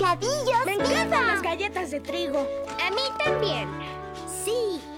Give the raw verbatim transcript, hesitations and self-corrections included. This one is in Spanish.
bocadillos. Me encantan las galletas de trigo. A mí también. Sí.